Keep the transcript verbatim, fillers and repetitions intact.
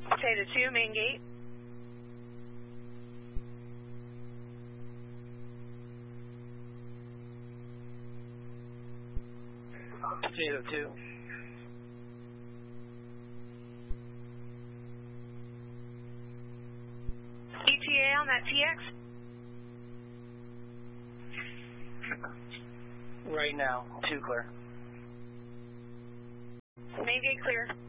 Potato two, main gate. Potato two. E T A on that T X? Right now, two clear. Main gate clear.